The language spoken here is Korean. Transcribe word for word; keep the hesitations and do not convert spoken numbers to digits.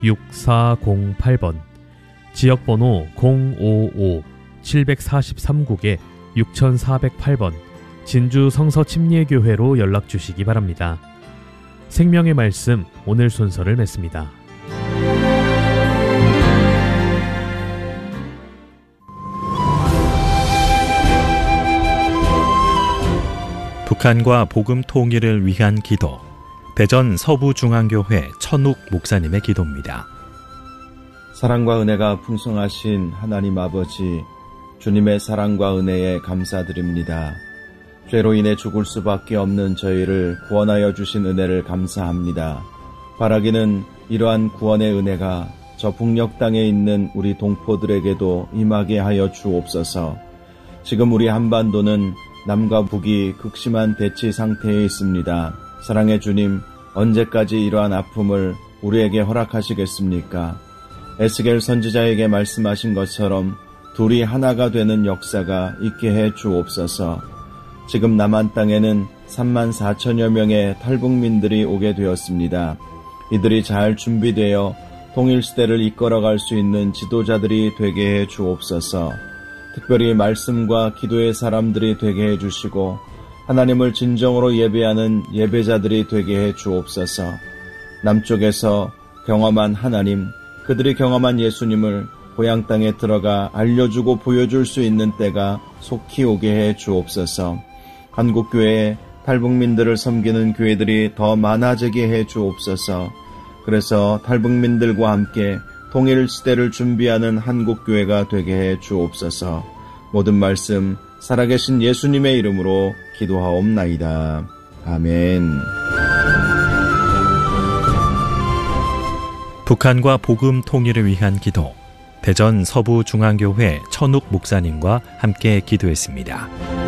육사공팔 번, 지역번호 공오오 칠사삼 국에 육사공팔 번 진주 성서침례교회로 연락주시기 바랍니다. 생명의 말씀 오늘 순서를 맺습니다. 북한과 복음 통일을 위한 기도, 대전 서부중앙교회 천욱 목사님의 기도입니다. 사랑과 은혜가 풍성하신 하나님 아버지, 주님의 사랑과 은혜에 감사드립니다. 죄로 인해 죽을 수밖에 없는 저희를 구원하여 주신 은혜를 감사합니다. 바라기는 이러한 구원의 은혜가 저 북녘 땅에 있는 우리 동포들에게도 임하게 하여 주옵소서. 지금 우리 한반도는 남과 북이 극심한 대치 상태에 있습니다. 사랑의 주님, 언제까지 이러한 아픔을 우리에게 허락하시겠습니까? 에스겔 선지자에게 말씀하신 것처럼 둘이 하나가 되는 역사가 있게 해 주옵소서. 지금 남한 땅에는 삼만 사천여 명의 탈북민들이 오게 되었습니다. 이들이 잘 준비되어 통일시대를 이끌어갈 수 있는 지도자들이 되게 해 주옵소서. 특별히 말씀과 기도의 사람들이 되게 해 주시고 하나님을 진정으로 예배하는 예배자들이 되게 해 주옵소서. 남쪽에서 경험한 하나님, 그들이 경험한 예수님을 고향 땅에 들어가 알려주고 보여줄 수 있는 때가 속히 오게 해 주옵소서. 한국교회에 탈북민들을 섬기는 교회들이 더 많아지게 해 주옵소서. 그래서 탈북민들과 함께 통일 시대를 준비하는 한국교회가 되게 해 주옵소서. 모든 말씀 살아계신 예수님의 이름으로 기도하옵나이다. 아멘. 북한과 복음 통일을 위한 기도, 대전 서부중앙교회 천욱 목사님과 함께 기도했습니다.